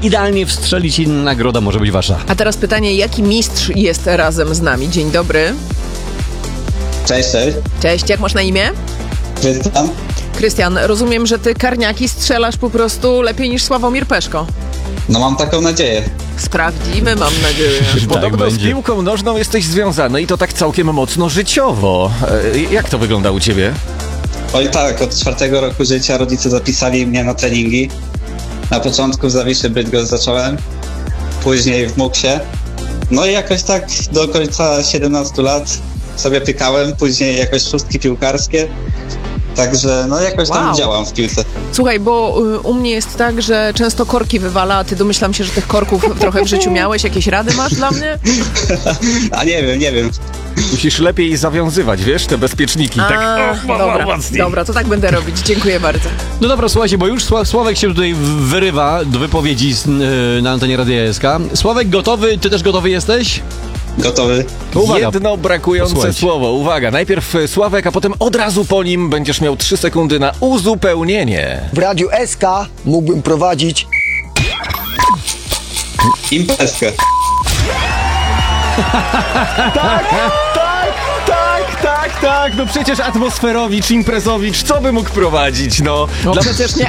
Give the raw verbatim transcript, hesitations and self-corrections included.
idealnie wstrzelić i nagroda może być wasza. A teraz pytanie, jaki mistrz jest razem z nami? Dzień dobry. Cześć, cześć. Cześć, jak masz na imię? Krystian. Krystian, rozumiem, że ty karniaki strzelasz po prostu lepiej niż Sławomir Peszko. No mam taką nadzieję. Sprawdzimy, mam nadzieję. Podobno tak z będzie. piłką nożną jesteś związany i to tak całkiem mocno życiowo. E, Jak to wygląda u ciebie? Oj tak, od czwartego roku życia rodzice zapisali mnie na treningi. Na początku w Zawiszy Bydgoszcz zacząłem, później w Muksie. No i jakoś tak do końca siedemnastu lat sobie pykałem, później jakoś szóstki piłkarskie. Także no jakoś tam Wow. działam w piłce. Słuchaj, bo y, u mnie jest tak, że często korki wywala, a ty domyślam się, że tych korków trochę w życiu miałeś. Jakieś rady masz dla mnie? A nie wiem, nie wiem. Musisz lepiej zawiązywać, wiesz, te bezpieczniki. A, tak. o, dobra, mocniej. dobra, to tak będę robić. Dziękuję bardzo. No dobra, słuchajcie, bo już Sła- Sławek się tutaj wyrywa do wypowiedzi z, yy, na antenie Radia S K. Sławek, gotowy? Ty też gotowy jesteś? Gotowy? To uwaga. Jedno brakujące Posłuchajcie. słowo. Uwaga, najpierw e, Sławek, a potem od razu po nim będziesz miał trzy sekundy na uzupełnienie. W Radiu S K mógłbym prowadzić Imprezkę. Tak, tak, tak, tak. No przecież atmosferowicz, imprezowicz, co by mógł prowadzić, no? No przecież nie